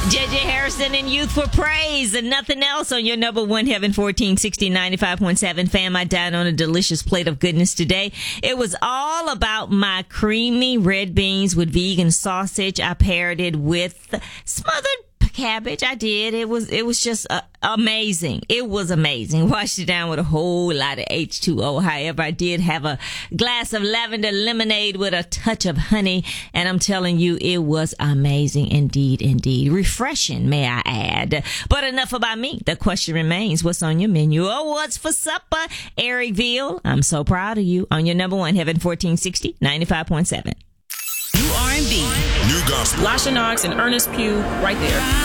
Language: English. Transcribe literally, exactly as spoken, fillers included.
J J Harrison and Youth for Praise and nothing else on your number one Heaven fourteen sixty ninety-five point seven. Fam, I dined on a delicious plate of goodness today. It was all about my creamy red beans with vegan sausage. I paired it with smothered cabbage. I did. It was, it was just uh, amazing. It was amazing. Washed it down with a whole lot of H two O. However, I did have a glass of lavender lemonade with a touch of honey. And I'm telling you, it was amazing indeed, indeed. Refreshing, may I add. But enough about me. The question remains, what's on your menu? Oh, what's for supper? Eric Veal, I'm so proud of you on your number one Heaven fourteen sixty ninety-five point seven. New R and B. New gospel. Lasha Knox and Ernest Pugh right there.